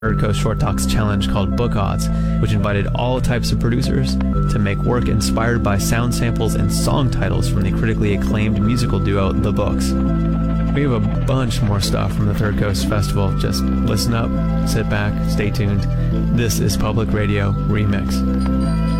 Third Coast Short Talks challenge called Book Odds, which invited all types of producers to make work inspired by sound samples and song titles from the critically acclaimed musical duo The Books. We have a bunch more stuff from the Third Coast Festival. Just listen up, sit back, stay tuned. This is Public Radio Remix.